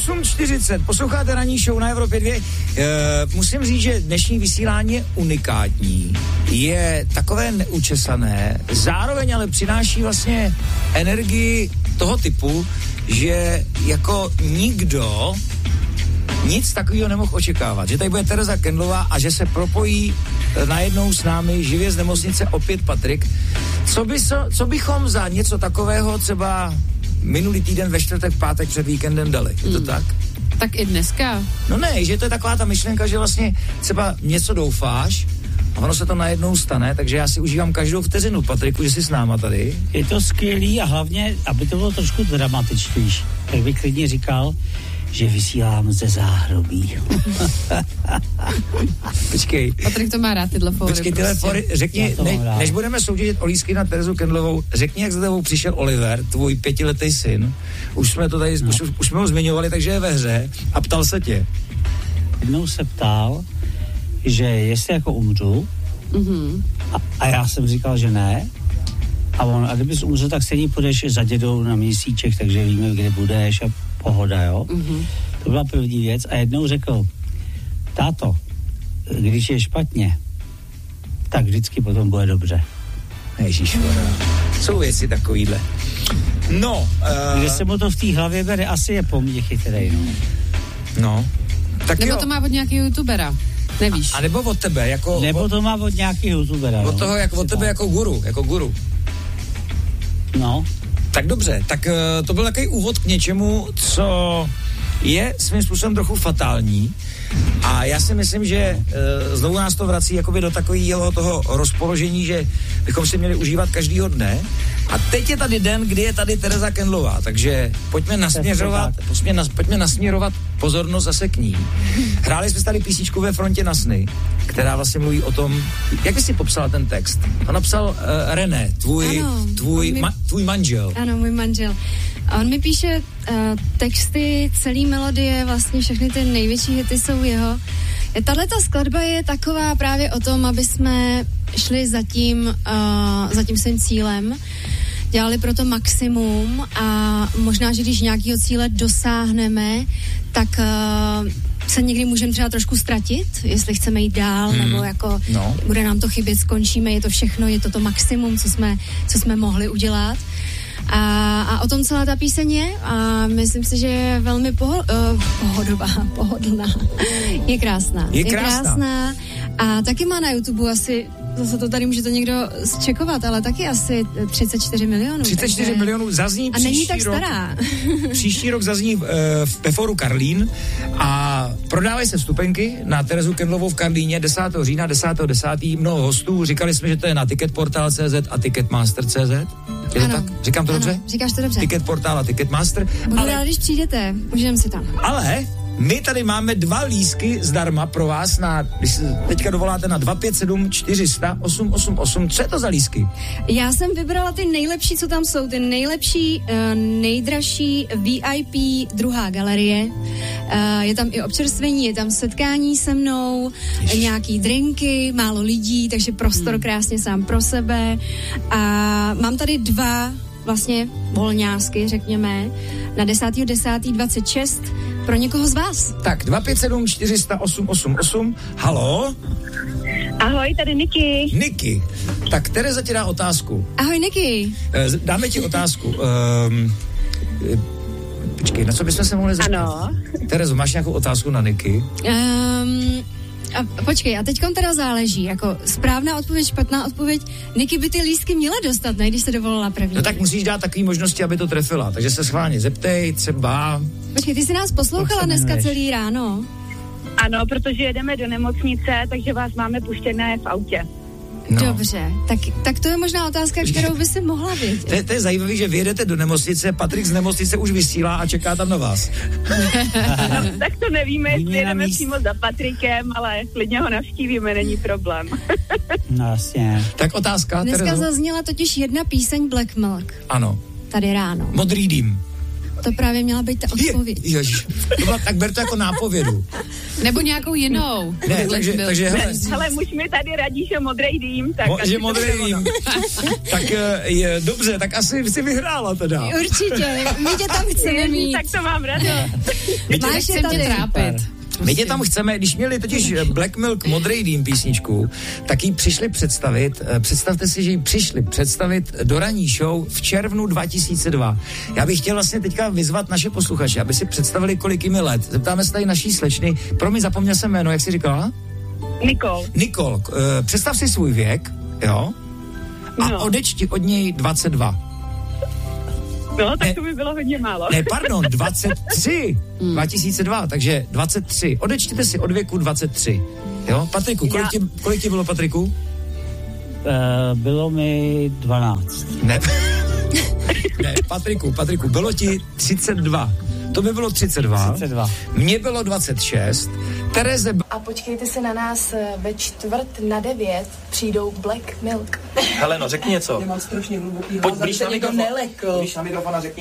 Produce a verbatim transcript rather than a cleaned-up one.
osm čtyřicet, posloucháte ranní show na Evropě dva. E, musím říct, že dnešní vysílání je unikátní. Je takové neučesané, zároveň ale přináší vlastně energii toho typu, že jako nikdo nic takového nemohl očekávat. Že tady bude Tereza Kendlová a že se propojí najednou s námi živě z nemocnice opět Patrik. Co, by so, co bychom za něco takového třeba minulý týden ve čtvrtek, pátek před víkendem dali? Je to mm. tak? Tak i dneska. No ne, že to je taková ta myšlenka, že vlastně třeba něco doufáš a ono se to najednou stane, takže já si užívám každou vteřinu, Patriku, že jsi s náma tady. Je to skvělý a hlavně, aby to bylo trošku dramatičtější, tak bych klidně říkal, že vysílám ze záhrobí. Počkej. Patrik to má rád, tyhle fóry. Počkej, tyhle prostě. fóry, řekni, ne, než budeme soutěžit o lístky na Terezu Kendlovou, řekni, jak za tebou přišel Oliver, tvůj pětiletý syn. Už jsme to tady, no. už, už jsme ho zmiňovali, takže je ve hře a ptal se tě. Jednou se ptal, že jestli jako umřu, mm-hmm. a, a já jsem říkal, že ne. A on, a kdybys umřel, tak stejně půjdeš za dědou na měsíček, takže víme, kde budeš a pohoda, jo. Mm-hmm. To byla první věc. A jednou řekl, táto, když je špatně, tak vždycky potom bude dobře. Ježišmarja. Jsou věci takovýhle. No. Uh... Když se mu to v té hlavě bere, asi je poměrně chytrý, no. No. Tak nebo jo. to má od nějakého youtubera. Nevíš. A, a nebo od tebe, jako... Nebo od, to má od nějakého youtubera. Od toho, jak od tebe jako guru, jako guru. No. Tak dobře, tak uh, to byl takový úvod k něčemu, co je svým způsobem trochu fatální a já si myslím, že uh, znovu nás to vrací jakoby do takového toho rozpoložení, že bychom si měli užívat každýho dne a teď je tady den, kdy je tady Tereza Kendlová, takže pojďme nasměřovat, pojďme, nas, pojďme nasměrovat pozornost zase k ní. Hráli jsme tady písničku Ve frontě na sny, která vlastně mluví o tom, jak bys si popsala ten text? To napsal uh, René, tvůj, ano, tvůj, mi, ma, tvůj manžel. Ano, můj manžel. A on mi píše uh, texty, celý melodie, vlastně všechny ty největší hity jsou jeho. Tahleta skladba je taková právě o tom, aby jsme šli za tím, uh, za tím svým cílem, dělali pro to maximum a možná, že když nějakého cíle dosáhneme, tak uh, se někdy můžeme třeba trošku ztratit, jestli chceme jít dál, hmm. nebo jako no. bude nám to chybět, skončíme, je to všechno, je to to maximum, co jsme, co jsme mohli udělat. A, a o tom celá ta píseň je a myslím si, že je velmi poho, uh, pohodová, pohodlná. Je krásná. Je krásná. Je krásná a taky má na YouTube asi, zase to tady můžete někdo zčekovat, ale taky asi třicet čtyři milionů. třicet čtyři takže... milionů zazní a není příští tak rok. stará. Příští rok zazní uh, v Peforu Karlín a prodávají se vstupenky na Terezu Kendlovou v Karlíně desátého října, desátého desátého Mnoho hostů, říkali jsme, že to je na ticketportal tečka cé zet a ticketmaster tečka cé zet. Je to ano, tak? Říkám to ano, dobře? Říkáš to dobře. Ticketportal a Ticketmaster. Budu ale... rád, když přijdete, můžeme si tam. Ale my tady máme dva lístky zdarma pro vás na, když teďka dovoláte na dva pět sedm čtyři sta osm osm osm. Co je to za lístky? Já jsem vybrala ty nejlepší, co tam jsou, ty nejlepší, uh, nejdražší V I P druhá galerie. Uh, je tam i občerstvení, je tam setkání se mnou, Jež. nějaký drinky, málo lidí, takže prostor hmm. krásně sám pro sebe. A mám tady dva vlastně volňásky, řekněme, na desátého desátého dvacet šest pro někoho z vás. Tak, dva pět sedm čtyři sta osm osm osm. Halo? Ahoj, tady Niky. Niky. Tak Tereza ti dá otázku. Ahoj, Niky. Dáme ti otázku. Um, počkej, na co bychom se mohli zeptat? Ano. Terezo, máš nějakou otázku na Niky? Um, a počkej, a teďkom teda záleží, jako správná odpověď, špatná odpověď. Niky by ty lístky měla dostat, ne, když se dovolila první. No tak musíš dát takové možnosti, aby to trefila. Takže se schválně zeptej, třeba... Počkej, ty jsi nás poslouchala dneska celý ráno? Ano, protože jedeme do nemocnice, takže vás máme puštěné v autě. No. Dobře, tak, tak to je možná otázka, kterou by si mohla vědět. To je, to je zajímavé, že vyjedete do nemocnice, Patrik z nemocnice už vysílá a čeká tam na vás. No, tak to nevíme, jestli jedeme přímo za Patrikem, ale klidně ho navštívíme, není problém. No jasně. Tak otázka, Dneska Terezo? zazněla totiž jedna píseň Black Milk. Ano. Tady ráno. Modrý dým. To právě měla být ta odpověď. Je, ježiš, to byla, tak ber to jako nápovědu. Nebo nějakou jinou. Ne, takže, takže hele. Hele, muž mi tady radí, že modrej dým, tak... Mo, že modrej dým. Tak je, dobře, tak asi si vyhrála teda. Určitě, my tě tam chceme mít. Tak to mám radost. Máš je tady trápit. My tě tam chceme, když měli totiž Black Milk Modrej dým písničku, tak jí přišli představit, představte si, že jí přišli představit do ranní show v červnu dva tisíce dva. Já bych chtěl vlastně teďka vyzvat naše posluchače, aby si představili, kolik jim je let. Zeptáme se tady naší slečny, pro mě zapomněl jsem jméno, jak jsi říkala? Nikol. Nikol, uh, představ si svůj věk, jo? A no. odečti od něj dvacet dva. No, tak ne, to by bylo hodně málo. Ne, pardon, dvacet tři. dva tisíce dva, takže dvacet tři. Odečtěte si od věku dvacet tři. Jo, Patriku, kolik, Já... ti, kolik ti bylo, Patriku? Uh, bylo mi dvanáct. Ne. Ne, Patriku, Patriku, bylo ti třicet dva. To by bylo třicet dva. třicet dva. Mně bylo dvacet šest. Tereze... A počkejte se na nás, ve čtvrt na devět přijdou Black Milk. Heleno, řekni něco. Nemám strašně hluboký Pojď hlas, blíž aby na se někdo mikrofon. nelekl. Blíž na mikrofon a řekni